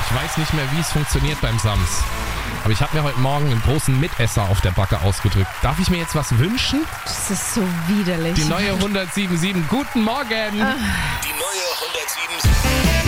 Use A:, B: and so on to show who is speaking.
A: Ich weiß nicht mehr, wie es funktioniert beim Sams. Aber ich habe mir heute Morgen einen großen Mitesser auf der Backe ausgedrückt. Darf ich mir jetzt was wünschen?
B: Das ist so widerlich.
A: Die neue 107.7. Guten Morgen!
C: Die neue 107.7.